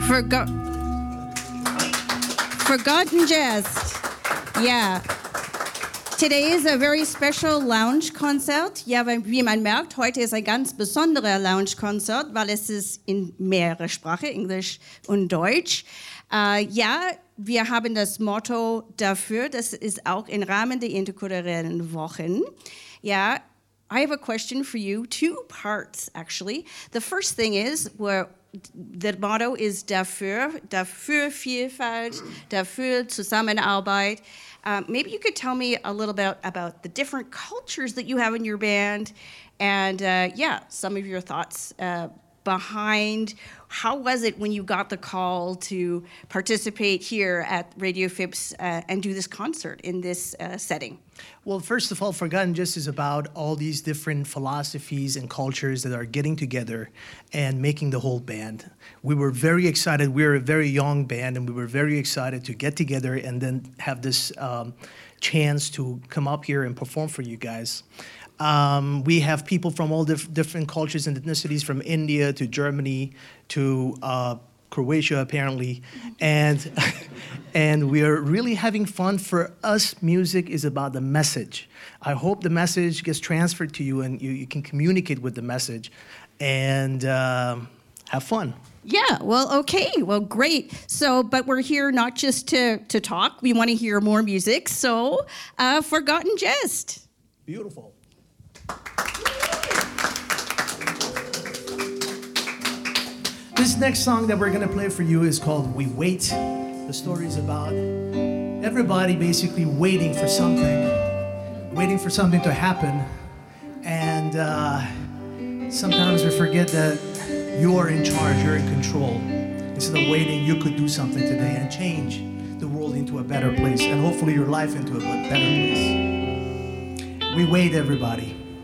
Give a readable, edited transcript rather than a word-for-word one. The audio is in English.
Forgo- Forgotten Jest. Ja. Today is a very special Lounge-Konzert. Ja, wie man merkt, heute ist ein ganz besonderer Lounge-Konzert, weil es ist in mehrere Sprachen, Englisch und Deutsch. Ja, wir haben das Motto dafür, das ist auch im Rahmen der interkulturellen Wochen. Ja, I have a question for you, two parts actually. The first thing is, the motto is dafür Vielfalt, dafür Zusammenarbeit. Maybe you could tell me a little bit about the different cultures that you have in your band, and some of your thoughts behind how was it when you got the call to participate here at Radio Phipps and do this concert in this setting? Well, first of all, Forgotten Just is about all these different philosophies and cultures that are getting together and making the whole band. We were very excited. We were a very young band, and we were very excited to get together and then have this chance to come up here and perform for you guys. We have people from all different cultures and ethnicities, from India to Germany to Croatia, apparently, and we are really having fun. For us, music is about the message. I hope the message gets transferred to you and you can communicate with the message and have fun. Yeah, well, okay, well, great. So, but we're here not just to talk. We want to hear more music. So, Forgotten Jest. Beautiful. This next song that we're going to play for you is called We Wait. The story is about everybody basically waiting for something to happen. And sometimes we forget that you are in charge, you're in control. Instead of waiting, you could do something today and change the world into a better place, and hopefully your life into a better place. We wait, everybody.